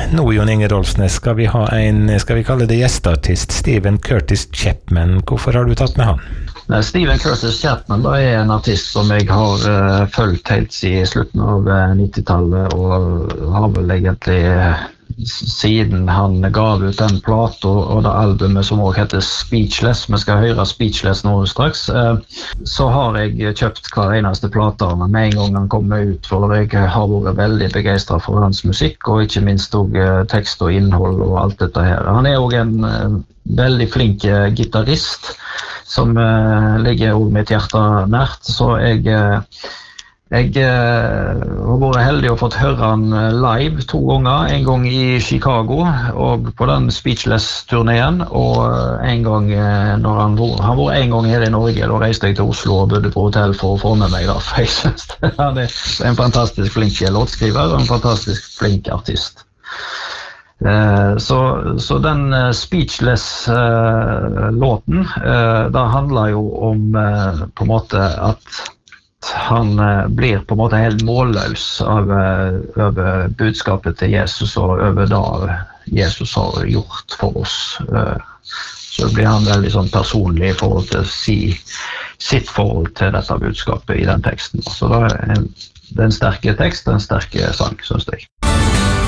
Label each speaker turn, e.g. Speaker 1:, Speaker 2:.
Speaker 1: nå, Jon Inge Rolfsnes, skal vi ha skal vi kalle det gjesteartist, Stephen Curtis Chapman. Hvorfor har du tatt med han?
Speaker 2: Stephen Curtis Chapman da en artist som jeg har følt helt siden slutten av 90-tallet, og har vel egentlig siden han gav ut den plata og det albumet som også heter Speechless, vi skal høre Speechless nå straks, så har jeg kjøpt hver eneste plata med en gang han kommer ut, for jeg har vært veldig begeistret for hans musikk, og ikke minst også tekst og innhold og alt dette her. Han også en veldig flink gitarrist, som ligger også mitt hjerte nært, så jeg har vært heldig og fått høre han live 2 ganger, en gang i Chicago og på den Speechless-turneen, og en gang når han var en gang her i Norge, da reiste jeg til Oslo og bodde på hotell for å få med meg da, for jeg synes han en fantastisk flink låtskriver og en fantastisk flink artist. Så den Speechless-låten, da handler jo om på en måte at han blir på en måte helt målløs over budskapet til Jesus og over det Jesus har gjort for oss. Så blir han veldig sånn personlig i forhold til å si sitt forhold til dette budskapet i den teksten. Så det er en sterke tekst, en sterke sang, synes jeg.